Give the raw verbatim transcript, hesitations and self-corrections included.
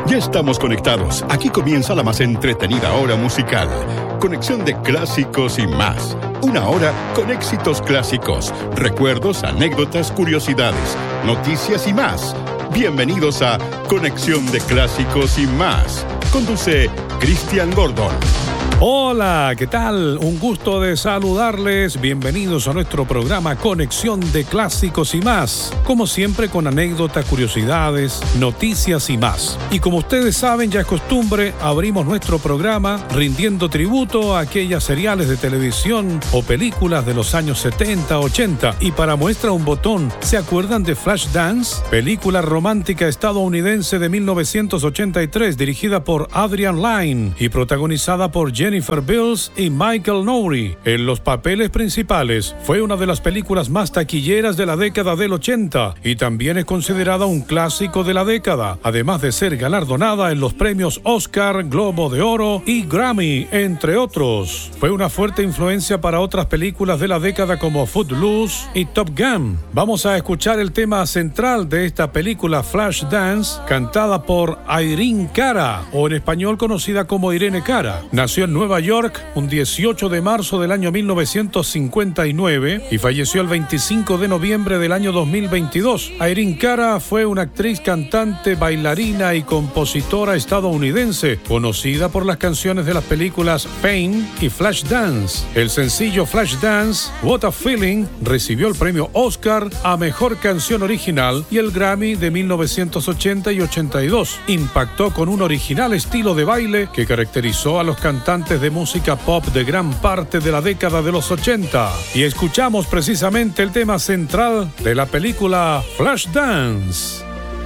Ya estamos conectados. Aquí comienza la más entretenida hora musical. Conexión de clásicos y más. Una hora con éxitos clásicos, recuerdos, anécdotas, curiosidades, noticias y más. Bienvenidos a Conexión de Clásicos y más. Conduce Cristian Gordon. Hola, ¿qué tal? Un gusto de saludarles. Bienvenidos a nuestro programa Conexión de Clásicos y más. Como siempre, con anécdotas, curiosidades, noticias y más. Y como ustedes saben, ya es costumbre, abrimos nuestro programa rindiendo tributo a aquellas seriales de televisión o películas de los años setenta, ochenta. Y para muestra un botón, ¿se acuerdan de Flashdance? Película romántica estadounidense de mil novecientos ochenta y tres, dirigida por Adrian Lyne y protagonizada por Jennifer Beals y Michael Nouri. En los papeles principales, fue una de las películas más taquilleras de la década del ochenta y también es considerada un clásico de la década, además de ser galardonada en los premios Oscar, Globo de Oro y Grammy, entre otros. Fue una fuerte influencia para otras películas de la década como Footloose y Top Gun. Vamos a escuchar el tema central de esta película, Flashdance, cantada por Irene Cara, o en español conocida como Irene Cara. Nació en Nueva York un dieciocho de marzo del año mil novecientos cincuenta y nueve y falleció el veinticinco de noviembre del año dos mil veintidós. Irene Cara fue una actriz, cantante, bailarina y compositora estadounidense, conocida por las canciones de las películas Fame y Flashdance. El sencillo Flashdance, What a Feeling, recibió el premio Oscar a Mejor Canción Original y el Grammy de mil novecientos ochenta y ochenta y dos. Impactó con un original estilo de baile que caracterizó a los cantantes de música pop de gran parte de la década de los ochenta. Y escuchamos precisamente el tema central de la película Flashdance.